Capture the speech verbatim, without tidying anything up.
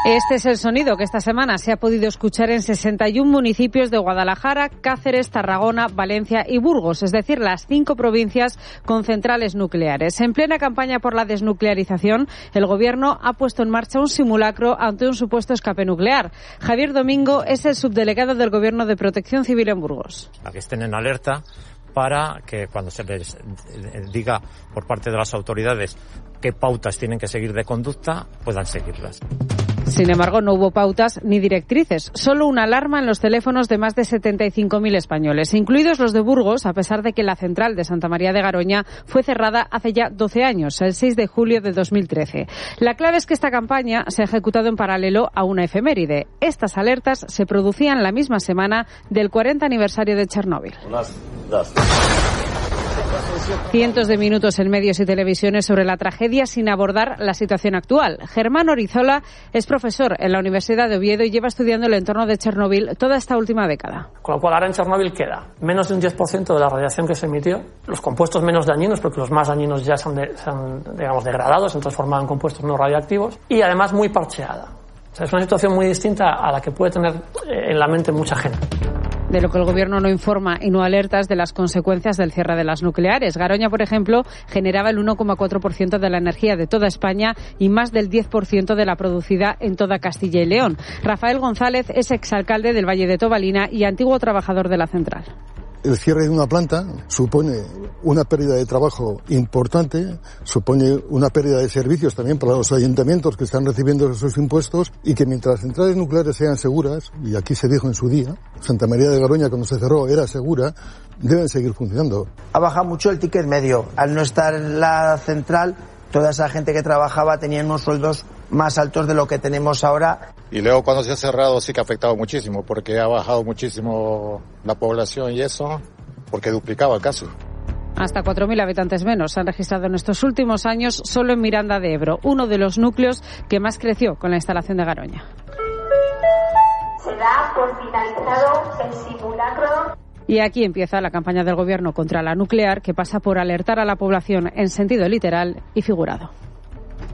Este es el sonido que esta semana se ha podido escuchar en sesenta y un municipios de Guadalajara, Cáceres, Tarragona, Valencia y Burgos, es decir, las cinco provincias con centrales nucleares. En plena campaña por la desnuclearización, el Gobierno ha puesto en marcha un simulacro ante un supuesto escape nuclear. Javier Domingo es el subdelegado del Gobierno de Protección Civil en Burgos. A que estén en alerta para que cuando se les diga por parte de las autoridades qué pautas tienen que seguir de conducta, puedan seguirlas. Sin embargo, no hubo pautas ni directrices, solo una alarma en los teléfonos de más de setenta y cinco mil españoles, incluidos los de Burgos, a pesar de que la central de Santa María de Garoña fue cerrada hace ya doce años, el seis de julio de dos mil trece. La clave es que esta campaña se ha ejecutado en paralelo a una efeméride. Estas alertas se producían la misma semana del cuarenta aniversario de Chernóbil. Unas, dos. Cientos de minutos en medios y televisiones sobre la tragedia sin abordar la situación actual. Germán Orizola es profesor en la Universidad de Oviedo y lleva estudiando el entorno de Chernóbil toda esta última década. Con lo cual ahora en Chernóbil queda menos de un diez por ciento de la radiación que se emitió, los compuestos menos dañinos, porque los más dañinos ya se han, de, se han digamos, degradado, se han transformado en compuestos no radioactivos, y además muy parcheada. O sea, es una situación muy distinta a la que puede tener en la mente mucha gente. De lo que el Gobierno no informa y no alerta es de las consecuencias del cierre de las nucleares. Garoña, por ejemplo, generaba el uno coma cuatro por ciento de la energía de toda España y más del diez por ciento de la producida en toda Castilla y León. Rafael González es exalcalde del Valle de Tobalina y antiguo trabajador de la central. El cierre de una planta supone una pérdida de trabajo importante, supone una pérdida de servicios también para los ayuntamientos que están recibiendo esos impuestos, y que mientras las centrales nucleares sean seguras, y aquí se dijo en su día, Santa María de Garoña cuando se cerró era segura, deben seguir funcionando. Ha bajado mucho el ticket medio. Al no estar en la central, toda esa gente que trabajaba tenía unos sueldos más altos de lo que tenemos ahora. Y luego cuando se ha cerrado sí que ha afectado muchísimo, porque ha bajado muchísimo la población y eso, porque duplicaba casi. Hasta cuatro mil habitantes menos se han registrado en estos últimos años solo en Miranda de Ebro, uno de los núcleos que más creció con la instalación de Garoña. Se da por finalizado el simulacro. Y aquí empieza la campaña del Gobierno contra la nuclear, que pasa por alertar a la población en sentido literal y figurado.